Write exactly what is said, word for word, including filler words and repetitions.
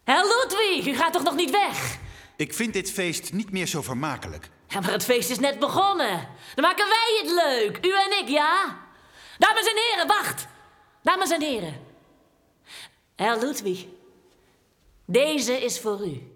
Herr Ludwig, u gaat toch nog niet weg? Ik vind dit feest niet meer zo vermakelijk. Ja, maar het feest is net begonnen. Dan maken wij het leuk, u en ik, ja? Dames en heren, wacht. Dames en heren. Herr Ludwig, deze is voor u.